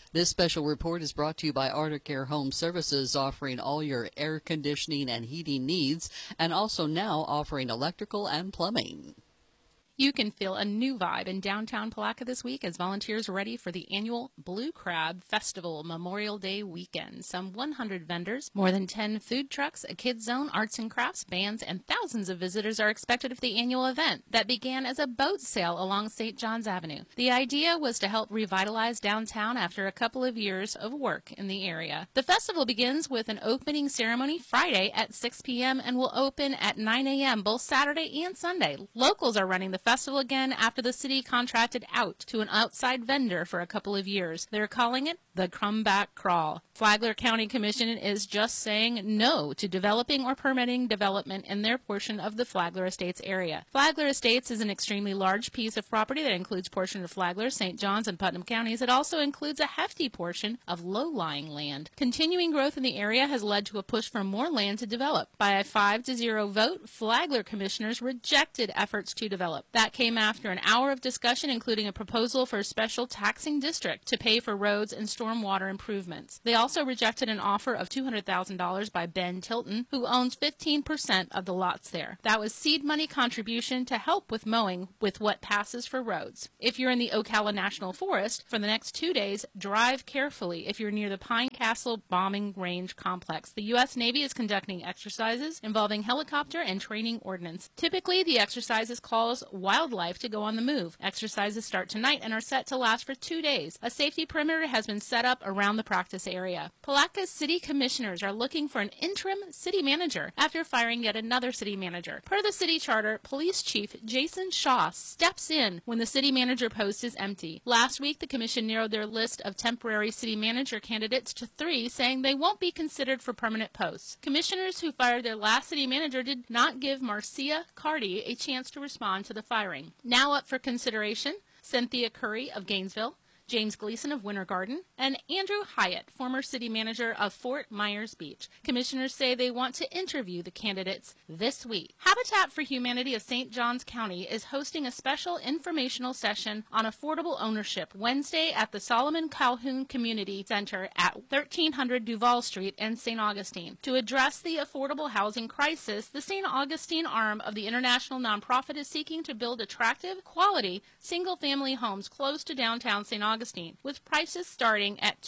This special report is brought to you by Arctic Air Home Services, offering all your air conditioning and heating needs, and also now offering electrical and plumbing. You can feel a new vibe in downtown Palatka this week as volunteers are ready for the annual Blue Crab Festival Memorial Day weekend. Some 100 vendors, more than 10 food trucks, a kids zone, arts and crafts, bands, and thousands of visitors are expected for the annual event that began as a boat sail along St. John's Avenue. The idea was to help revitalize downtown after a couple of years of work in the area. The festival begins with an opening ceremony Friday at 6 p.m. and will open at 9 a.m. both Saturday and Sunday. Locals are running the festival again after the city contracted out to an outside vendor for a couple of years. They're calling it the Crumback Crawl. Flagler County Commission is just saying no to developing or permitting development in their portion of the Flagler Estates area. Flagler Estates is an extremely large piece of property that includes portion of Flagler, St. John's, and Putnam counties. It also includes a hefty portion of low-lying land. Continuing growth in the area has led to a push for more land to develop. By a 5-0 vote, Flagler commissioners rejected efforts to develop. That came after an hour of discussion, including a proposal for a special taxing district to pay for roads and stormwater improvements. They also rejected an offer of $200,000 by Ben Tilton, who owns 15% of the lots there. That was seed money contribution to help with mowing with what passes for roads. If you're in the Ocala National Forest, for the next 2 days, drive carefully if you're near the Pine Castle Bombing Range Complex. The U.S. Navy is conducting exercises involving helicopter and training ordnance. Typically, the exercises cause wildlife to go on the move. Exercises start tonight and are set to last for 2 days. A safety perimeter has been set up around the practice area. Palatka's city commissioners are looking for an interim city manager after firing yet another city manager. Per the city charter, Police Chief Jason Shaw steps in when the city manager post is empty. Last week, the commission narrowed their list of temporary city manager candidates to 3, saying they won't be considered for permanent posts. Commissioners who fired their last city manager did not give Marcia Carty a chance to respond to the firing. Now up for consideration, Cynthia Curry of Gainesville, James Gleason of Winter Garden, and Andrew Hyatt, former city manager of Fort Myers Beach. Commissioners say they want to interview the candidates this week. Habitat for Humanity of St. Johns County is hosting a special informational session on affordable ownership Wednesday at the Solomon Calhoun Community Center at 1300 Duval Street in St. Augustine. To address the affordable housing crisis, the St. Augustine arm of the international nonprofit is seeking to build attractive, quality, single-family homes close to downtown St. Augustine, with prices starting at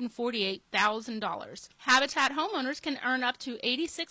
$248,000. Habitat homeowners can earn up to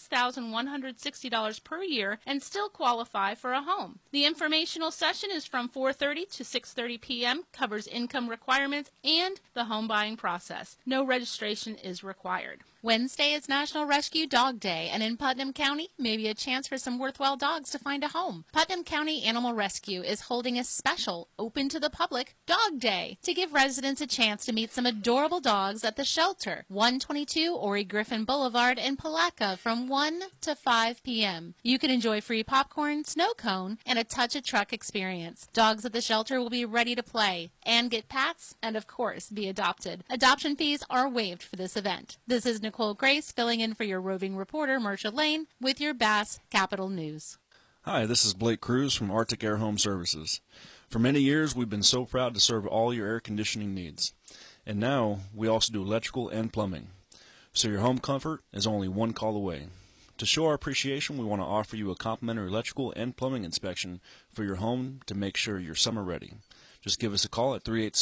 $86,160 per year and still qualify for a home. The informational session is from 4:30 to 6:30 p.m., covers income requirements and the home buying process. No registration is required. Wednesday is National Rescue Dog Day, and in Putnam County, maybe a chance for some worthwhile dogs to find a home. Putnam County Animal Rescue is holding a special, open to the public, Dog Day to give residents a chance to meet some adorable dogs at the shelter, 122 Ori Griffin Boulevard in Palatka from 1 to 5 p.m. You can enjoy free popcorn, snow cone, and a touch-a-truck experience. Dogs at the shelter will be ready to play and get pats and, of course, be adopted. Adoption fees are waived for this event. This is Nicole Grace filling in for your roving reporter, Marcia Lane, with your Bass Capital News. Hi, this is Blake Cruz from Arctic Air Home Services. For many years, we've been so proud to serve all your air conditioning needs. And now, we also do electrical and plumbing. So your home comfort is only one call away. To show our appreciation, we want to offer you a complimentary electrical and plumbing inspection for your home to make sure you're summer ready. Just give us a call at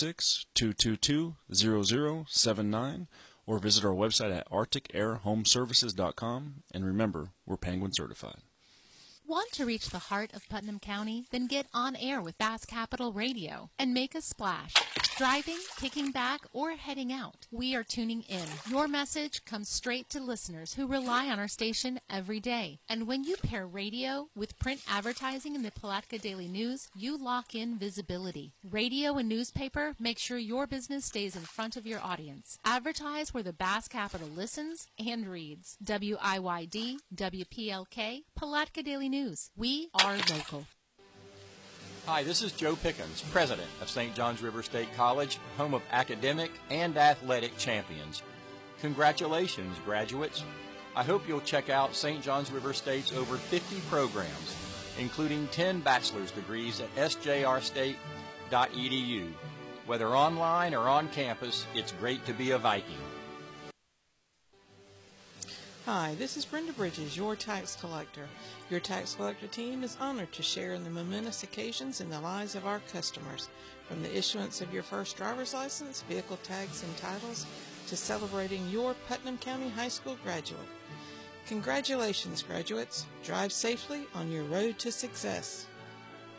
386-222-0079 or visit our website at arcticairhomeservices.com. And remember, we're Penguin certified. Want to reach the heart of Putnam County? Then get on air with Bass Capital Radio and make a splash. Driving, kicking back, or heading out, we are tuning in. Your message comes straight to listeners who rely on our station every day. And when you pair radio with print advertising in the Palatka Daily News, you lock in visibility. Radio and newspaper make sure your business stays in front of your audience. Advertise where the Bass Capital listens and reads. WIYD, WPLK, Palatka Daily News. We are local. Hi, this is Joe Pickens, president of St. John's River State College, home of academic and athletic champions. Congratulations, graduates. I hope you'll check out St. John's River State's over 50 programs, including 10 bachelor's degrees at sjrstate.edu. Whether online or on campus, it's great to be a Viking. Hi, this is Brenda Bridges, your tax collector. Your tax collector team is honored to share in the momentous occasions in the lives of our customers, from the issuance of your first driver's license, vehicle tags and titles, to celebrating your Putnam County High School graduate. Congratulations, graduates. Drive safely on your road to success.